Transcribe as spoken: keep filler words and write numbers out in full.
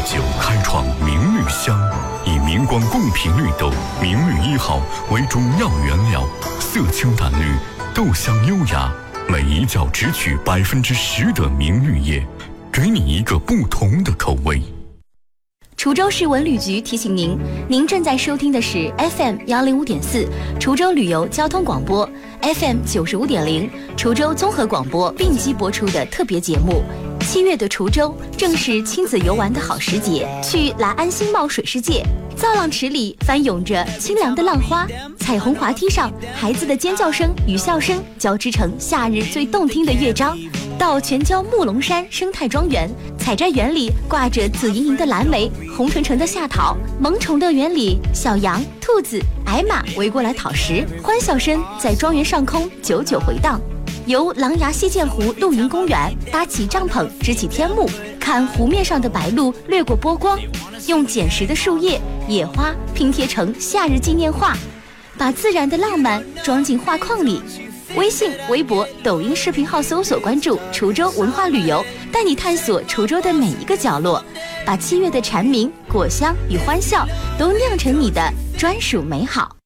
酒开创明绿香，以明光贡品绿豆明绿一号为主要原料，色清淡绿，豆香优雅，每一角只取百分之十的明绿叶，给你一个不同的口味。 滁州市文旅局提醒您，您正在收听的是 F M 幺零五点四滁州旅游交通广播 ，F M 九十五点零滁州综合广播并机播出的特别节目。七月的滁州正是亲子游玩的好时节，去来安新茂水世界，造浪池里翻涌着清凉的浪花，彩虹滑梯上孩子的尖叫声与笑声交织成夏日最动听的乐章。到全椒木龙山生态庄园，采摘园里挂着紫莹莹的蓝莓，红澄澄的夏桃，萌宠乐园里小羊、兔子、矮马围过来讨食，欢笑声在庄园上空久久回荡。由狼牙溪涧湖露营公园搭起帐篷支起天幕，看湖面上的白鹭掠过波光，用捡拾的树叶、野花拼贴成夏日纪念画，把自然的浪漫装进画框里。微信、微博、抖音视频号搜索关注滁州文化旅游，带你探索滁州的每一个角落，把七月的蝉鸣、果香与欢笑都酿成你的专属美好。